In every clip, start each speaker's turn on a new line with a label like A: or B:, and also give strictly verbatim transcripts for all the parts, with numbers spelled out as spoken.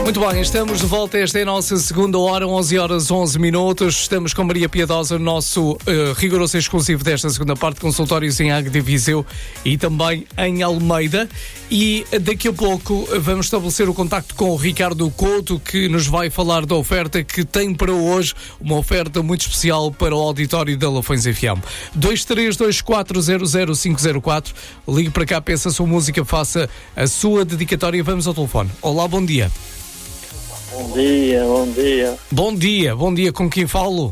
A: Muito bem, estamos de volta. Esta é a nossa segunda hora, onze horas onze minutos. Estamos com Maria Piedosa, no nosso uh, rigoroso exclusivo desta segunda parte, consultórios em Águeda de Viseu e também em Almeida. E daqui a pouco vamos estabelecer o contacto com o Ricardo Couto, que nos vai falar da oferta que tem para hoje, uma oferta muito especial para o auditório da Lafões F M. dois três dois quatro zero zero cinco zero quatro. Ligue para cá, peça a sua música, faça a sua dedicatória. Vamos ao telefone. Olá, bom dia.
B: Bom dia, bom dia.
A: Bom dia, bom dia. Com quem falo?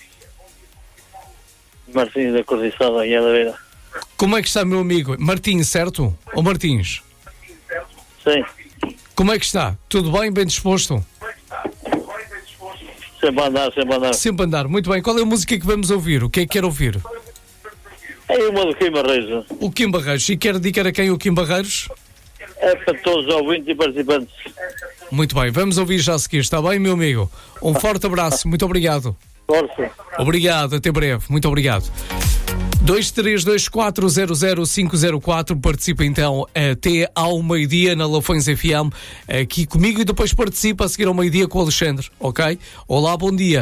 B: Martins da Cordiçada, em Adaveira.
A: Como é que está, meu amigo? Martins, certo? Ou Martins?
B: Sim.
A: Como é que está? Tudo bem? Bem disposto?
B: Sempre a andar, sempre a andar.
A: Sempre a andar. Muito bem. Qual é a música que vamos ouvir? O que é que quer ouvir?
B: É uma do Kim Barreiros.
A: O Kim Barreiros. E quer dedicar a quem o Kim Barreiros?
B: É para todos os ouvintes e participantes.
A: Muito bem. Vamos ouvir já a seguir. Está bem, meu amigo? Um forte abraço. Muito obrigado.
B: Força.
A: Obrigado. Até breve. Muito obrigado. dois três dois quatro zero zero cinco zero quatro. Participa então até ao meio-dia na Lafões F M aqui comigo e depois participa a seguir ao meio-dia com o Alexandre, ok? Olá, bom dia.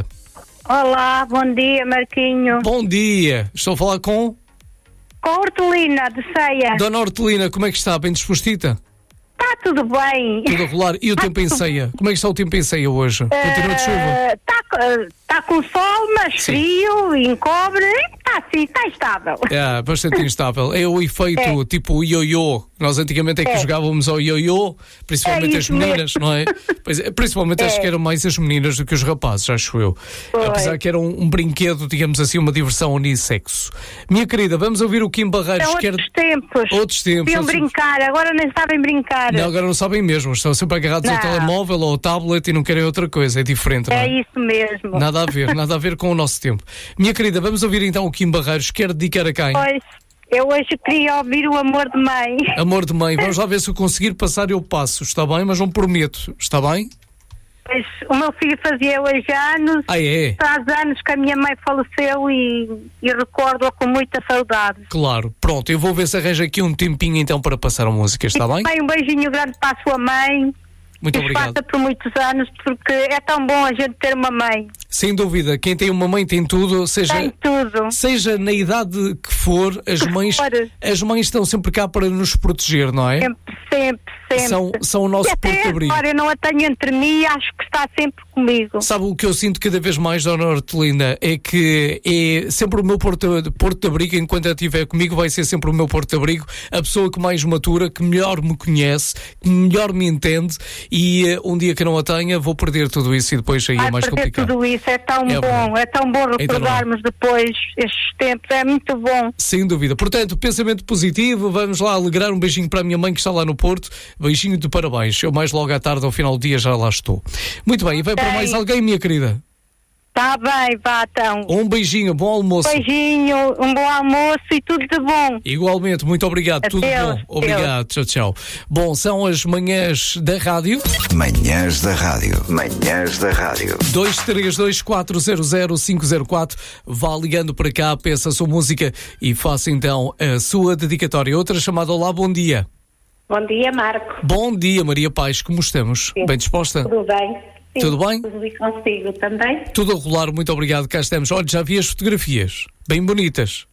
C: Olá, bom dia, Marquinho.
A: Bom dia. Estou a falar com...
C: Com a Hortelina de Ceia.
A: Dona Hortelina, como é que está? Bem dispostita?
C: Está tudo bem.
A: Tudo a rolar. E o tempo em Ceia? Como é que está o tempo em Ceia hoje? Continua de chuva?
C: Está tá com sol, mas
A: Sim.
C: frio, encobre. Está assim, está estável.
A: É, bastante instável. É o efeito
C: É.
A: tipo ioiô. Nós antigamente é que
C: É.
A: jogávamos ao ioiô, principalmente
C: É
A: as
C: isso
A: meninas, não é? Pois é, principalmente
C: É.
A: acho que eram mais as meninas do que os rapazes, acho eu.
C: Foi.
A: Apesar que era um, um brinquedo, digamos assim, uma diversão unissexo. Minha querida, vamos ouvir o Kim Barreiros.
C: São
A: Quer...
C: outros tempos.
A: Outros tempos.
C: Iam
A: outros-
C: brincar, agora nem sabem brincar.
A: Não, agora não sabem mesmo. Estão sempre agarrados ao
C: Não.
A: telemóvel ou ao tablet e não querem outra coisa. É diferente, não é?
C: É isso mesmo.
A: Nada a ver, nada a ver com o nosso tempo. Minha querida, vamos ouvir então o Kim Barreiros. Quer dedicar a quem?
C: Pois, eu hoje queria ouvir o Amor de Mãe.
A: Amor de mãe. Vamos lá ver se eu conseguir passar, eu passo. Está bem? Mas não prometo. Está bem?
C: Pois, o meu filho fazia hoje anos.
A: Ah, é?
C: Faz anos que a minha mãe faleceu e, e recordo-a com muita saudade.
A: Claro. Pronto, eu vou ver se arranja aqui um tempinho então para passar a música. Está bem?
C: Bem, um beijinho grande para a sua mãe.
A: Muito
C: que
A: obrigado.
C: faça por muitos anos, porque é tão bom a gente ter uma mãe.
A: Sem dúvida. Quem tem uma mãe tem tudo. Seja...
C: Tem tudo.
A: Seja na idade que for, as mães,
C: for.
A: as mães estão sempre cá para nos proteger, não é?
C: Sempre, sempre, sempre.
A: São, são o nosso
C: e até
A: porto-abrigo.
C: agora eu não a tenho entre mim e acho que está sempre comigo.
A: Sabe o que eu sinto cada vez mais, Dona Hortelina? É que é sempre o meu porto, porto de abrigo. Enquanto ela estiver comigo, vai ser sempre o meu porto de abrigo. A pessoa que mais matura, que melhor me conhece, que melhor me entende. E uh, um dia que eu não a tenha, vou perder tudo isso e depois aí é
C: Vai
A: mais
C: perder
A: complicado.
C: tudo isso, é tão
A: É
C: bom,
A: verdade.
C: é tão bom
A: Então não é.
C: recordarmos depois estes tempos, é muito bom.
A: Sem dúvida. Portanto, pensamento positivo. Vamos lá alegrar. Um beijinho para a minha mãe que está lá no Porto. Beijinho de parabéns. Eu mais logo à tarde, ao final do dia, já lá estou. Muito bem. E vai para
C: Ok.
A: mais alguém, minha querida?
C: Está bem, vá então.
A: Um beijinho. Bom almoço.
C: Beijinho, um bom almoço e tudo de bom.
A: Igualmente, muito obrigado, tudo
C: Adeus,
A: bom. Obrigado, tchau, tchau. Bom, são as manhãs da rádio.
D: Manhãs da Rádio. Manhãs da Rádio.
A: dois três dois quatro zero zero cinco zero quatro. Vá ligando para cá, peça a sua música e faça então a sua dedicatória. Outra chamada. Olá, bom dia.
E: Bom dia, Marco.
A: Bom dia, Maria Paz, como estamos?
E: Sim.
A: Bem disposta?
E: Tudo bem? Sim,
A: Tudo bem?
E: Tudo e consigo também?
A: Tudo a rolar, muito obrigado, cá estamos. Olha, já vi as fotografias, bem bonitas.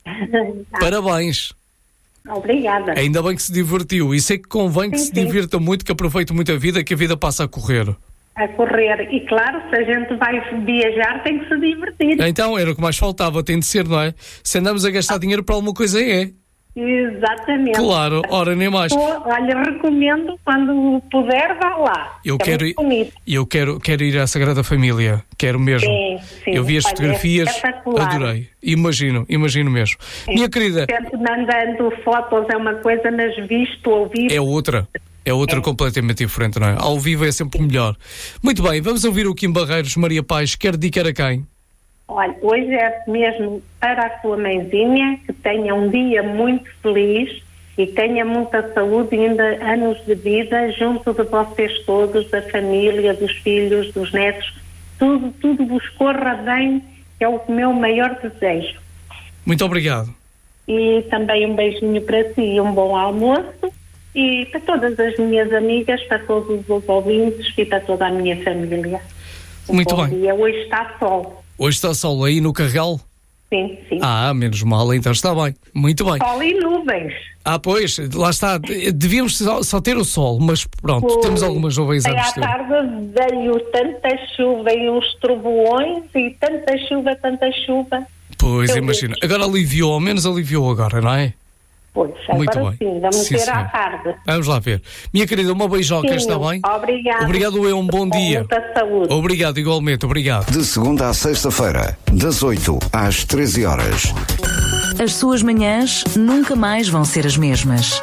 E: Tá.
A: Parabéns.
E: Obrigada.
A: Ainda bem que se divertiu. Isso é que convém que
E: Sim,
A: se
E: sim.
A: divirta muito, que aproveite muito a vida, que a vida passa a correr.
E: A correr. E claro, se a gente vai viajar, tem que se divertir.
A: Então, era o que mais faltava, tem de ser, não é? Se andamos a gastar dinheiro para alguma coisa, é.
E: Exatamente.
A: Claro, ora, nem mais.
E: Pô, olha, recomendo, quando puder, vá lá.
A: Eu
E: É
A: quero,
E: muito bonito.
A: eu quero, quero ir à Sagrada Família, quero mesmo.
E: Sim, sim.
A: Eu vi as
E: Olha, é
A: fotografias,
E: espetacular.
A: adorei. Imagino, imagino mesmo. Minha querida,
E: Sempre mandando fotos é uma coisa, mas visto, ouvido.
A: é outra. É outra completamente diferente, não é? Ao vivo é sempre melhor. Muito bem, vamos ouvir o Kim Barreiros. Maria Paz, quer dedicar a quem?
E: Olha, hoje é mesmo para a sua mãezinha, que tenha um dia muito feliz e tenha muita saúde e ainda anos de vida junto de vocês todos, da família, dos filhos, dos netos. Tudo, tudo vos corra bem, que é o meu maior desejo.
A: Muito obrigado.
E: E também um beijinho para si e um bom almoço. e para todas as minhas amigas, para todos os ouvintes e para toda a minha família.
A: Muito
E: Bom
A: bem.
E: dia. Hoje está sol.
A: Hoje está sol aí no Carregal?
E: Sim, sim.
A: Ah, menos mal, então está bem. Muito bem.
E: Sol e nuvens.
A: Ah, pois, lá está. Devíamos só, só ter o sol, mas pronto,
E: Pois,
A: temos algumas nuvens a
E: aí à
A: vestir.
E: tarde veio tanta chuva e uns trovoões e tanta chuva, tanta chuva.
A: Pois,
E: Eu
A: imagina.
E: vejo.
A: Agora aliviou, ao menos aliviou agora, não é?
E: Pois,
A: Muito
E: agora
A: bem.
E: sim, vamos
A: Sim,
E: ver
A: senhor.
E: à tarde.
A: Vamos lá ver. Minha querida, uma beijoca,
E: Sim,
A: está bem?
E: Obrigada.
A: Obrigado, eu, um bom
E: Com
A: dia.
E: muita saúde.
A: Obrigado, igualmente, obrigado.
D: De segunda à sexta-feira, das oito às treze horas.
F: As suas manhãs nunca mais vão ser as mesmas.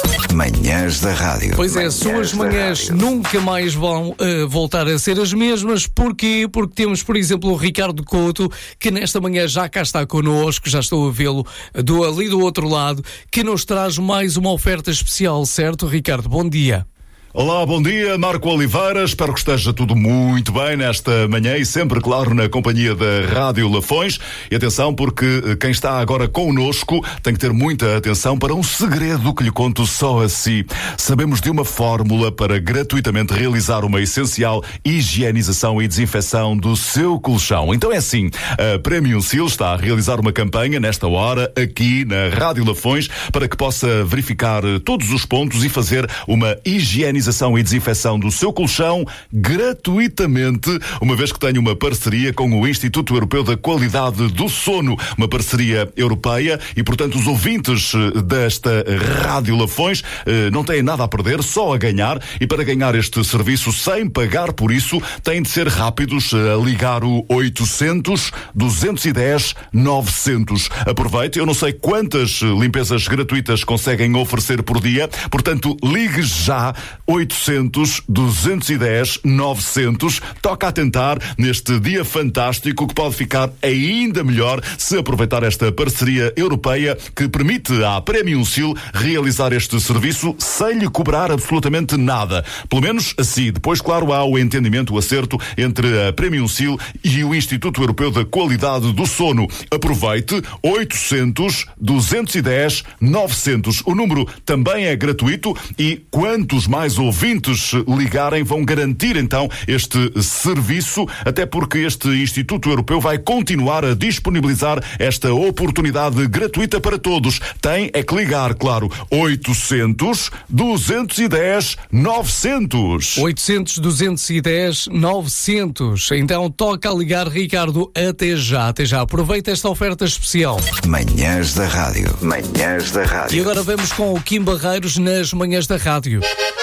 D: Manhãs da Rádio.
A: Pois é, as suas
D: da
A: manhãs
D: Rádio.
A: nunca mais vão eh, voltar a ser as mesmas. Porquê? Porque temos, por exemplo, o Ricardo Couto, que nesta manhã já cá está connosco, já estou a vê-lo do, ali do outro lado, que nos traz mais uma oferta especial, certo, Ricardo? Bom dia.
G: Olá, bom dia, Marco Oliveira, espero que esteja tudo muito bem nesta manhã e sempre, claro, na companhia da Rádio Lafões. E atenção, porque quem está agora connosco tem que ter muita atenção para um segredo que lhe conto só a si. Sabemos de uma fórmula para gratuitamente realizar uma essencial higienização e desinfecção do seu colchão. Então é assim, a Premium Seal está a realizar uma campanha nesta hora aqui na Rádio Lafões para que possa verificar todos os pontos e fazer uma higienização e desinfecção do seu colchão gratuitamente, uma vez que tem uma parceria com o Instituto Europeu da Qualidade do Sono, uma parceria europeia e, portanto, os ouvintes desta Rádio Lafões eh, não têm nada a perder, só a ganhar, e para ganhar este serviço sem pagar por isso, têm de ser rápidos a ligar o oitocentos, duzentos e dez, novecentos. Aproveite, eu não sei quantas limpezas gratuitas conseguem oferecer por dia, portanto, ligue já oitocentos, duzentos e dez, novecentos. Toca a tentar neste dia fantástico que pode ficar ainda melhor se aproveitar esta parceria europeia que permite à Premium Seal realizar este serviço sem lhe cobrar absolutamente nada. Pelo menos assim. Depois, claro, há o entendimento, o acerto entre a Premium Seal e o Instituto Europeu da Qualidade do Sono. Aproveite, oitocentos, duzentos e dez, novecentos. O número também é gratuito e quantos mais ouvintes ligarem vão garantir então este serviço, até porque este Instituto Europeu vai continuar a disponibilizar esta oportunidade gratuita para todos. Tem é que ligar, claro, oitocentos, duzentos e dez, novecentos.
A: oitocentos, duzentos e dez, novecentos. Então toca a ligar, Ricardo, até já, até já. Aproveita esta oferta especial.
D: Manhãs da Rádio. Manhãs da
A: E
D: Rádio.
A: agora vamos com o Kim Barreiros nas manhãs da rádio.